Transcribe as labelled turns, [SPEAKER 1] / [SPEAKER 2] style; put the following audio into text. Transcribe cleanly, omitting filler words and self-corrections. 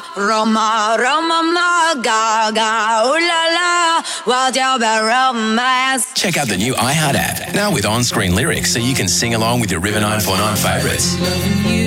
[SPEAKER 1] Roma, Roma, ma, ga, ga, ooh la la, what's your bad romance?
[SPEAKER 2] Check out the new iHeart app, now with on-screen lyrics so you can sing along with your River 949 favourites.